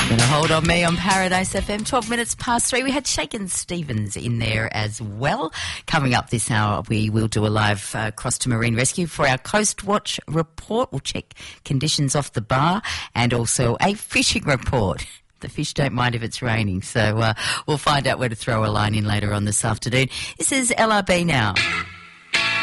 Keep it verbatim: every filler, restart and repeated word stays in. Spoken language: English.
Gonna hold on me on Paradise F M, twelve minutes past three. We had Shakin' Stevens in there as well. Coming up this hour, we will do a live uh, cross to Marine Rescue for our Coast Watch report. We'll check conditions off the bar and also a fishing report. The fish don't mind if it's raining, so uh, we'll find out where to throw a line in later on this afternoon. This is L R B now.